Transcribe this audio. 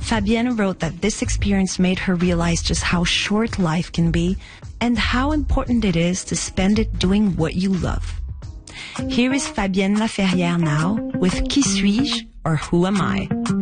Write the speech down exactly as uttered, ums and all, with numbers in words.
Fabienne wrote that this experience made her realize just how short life can be and how important it is to spend it doing what you love. Here is Fabienne Laferrière now with Qui suis-je or Who am I?